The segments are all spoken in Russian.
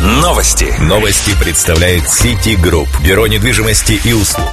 Новости. Новости представляет City Group. Бюро недвижимости и услуг.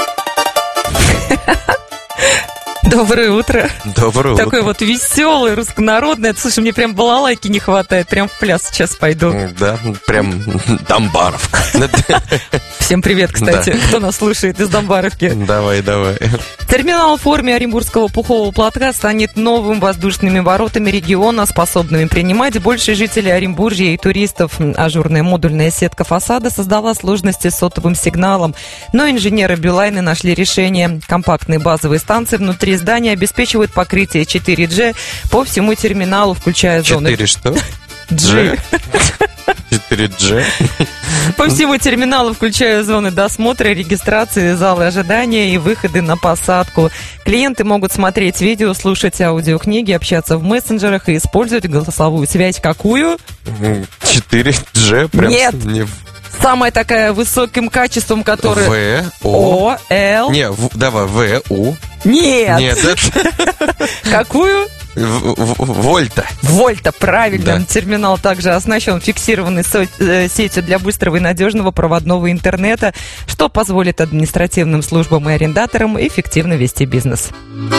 Доброе утро. Доброе утро. Такой вот веселый, руссконародный. Слушай, мне прям балалайки не хватает. Прям в пляс сейчас пойду. Да, прям Домбаровка. Всем привет, кстати, кто нас слушает из Домбаровки. Давай. Терминал в форме Оренбургского пухового платка станет новым воздушными воротами региона, способными принимать больше жителей Оренбуржья и туристов. Ажурная модульная сетка фасада создала сложности с сотовым сигналом, но инженеры Билайна нашли решение. Компактные базовые станции внутри здания обеспечивают покрытие 4G по всему терминалу, включая зоны... 4 что? G. 4G. По всему терминалу, включая зоны досмотра, регистрации, залы ожидания и выходы на посадку. Клиенты могут смотреть видео, слушать аудиокниги, общаться в мессенджерах и использовать голосовую связь. Какую? 4G? Прям Нет. Не... Самая такая высоким качеством, которая... В, О, Л. Не, давай, В, У. Нет. Нет, это... Какую? Вольта. Вольта, правильно. Да. Терминал также оснащен фиксированной сетью для быстрого и надежного проводного интернета, что позволит административным службам и арендаторам эффективно вести бизнес.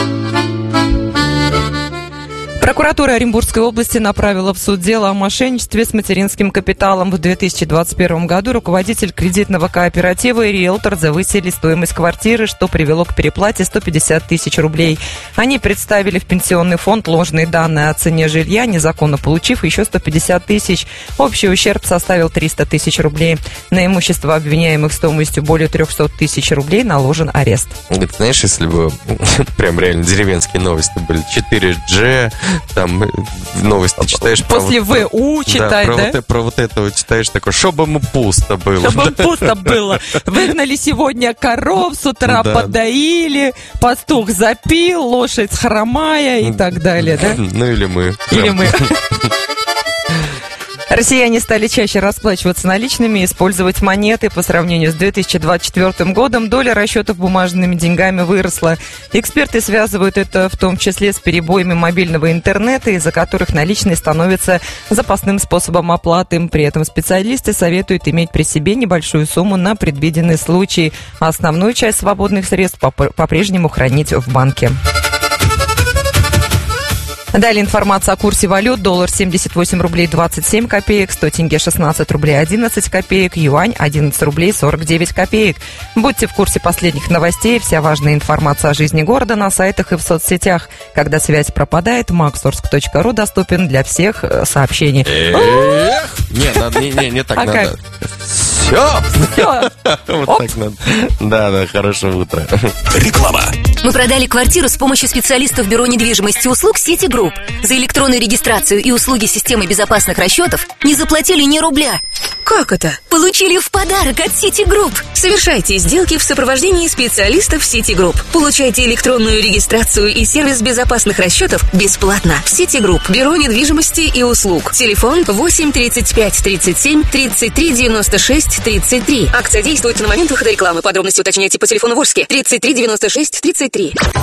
Прокуратура Оренбургской области направила в суд дело о мошенничестве с материнским капиталом. В 2021 году руководитель кредитного кооператива и риэлтор завысили стоимость квартиры, что привело к переплате 150 тысяч рублей. Они представили в пенсионный фонд ложные данные о цене жилья, незаконно получив еще 150 тысяч. Общий ущерб составил 300 тысяч рублей. На имущество обвиняемых стоимостью более 300 тысяч рублей наложен арест. Ты знаешь, если бы прям реально деревенские новости были, 4G... Там новости читаешь. После ВУ читай, да? Про вот этого читаешь такое, чтобы ему пусто было. Чтобы пусто было. Выгнали сегодня коров, с утра подоили, пастух запил, лошадь хромая и так далее, да? Ну или мы. Или мы. Россияне стали чаще расплачиваться наличными и использовать монеты. По сравнению с 2024 годом доля расчетов бумажными деньгами выросла. Эксперты связывают это в том числе с перебоями мобильного интернета, из-за которых наличные становятся запасным способом оплаты. При этом специалисты советуют иметь при себе небольшую сумму на предвиденный случай, а основную часть свободных средств по-прежнему хранить в банке. Далее информация о курсе валют. Доллар 78 рублей 27 копеек, 100 тенге 16 рублей 11 копеек, юань 11 рублей 49 копеек. Будьте в курсе последних новостей. Вся важная информация о жизни города на сайтах и в соцсетях. Когда связь пропадает, maxorsk.ru доступен для всех сообщений. Не так надо. Все. Вот так надо. Да, хорошего утра. Реклама. Мы продали квартиру с помощью специалистов Бюро недвижимости и услуг City Group. За электронную регистрацию и услуги системы безопасных расчетов не заплатили ни рубля. Как это? Получили в подарок от City Group. Совершайте сделки в сопровождении специалистов City Group. Получайте электронную регистрацию и сервис безопасных расчетов бесплатно. City Group. Бюро недвижимости и услуг. Телефон 8 35 37 33 96 33. Акция действует на момент выхода рекламы. Подробности уточняйте по телефону Волжский 33 96 33.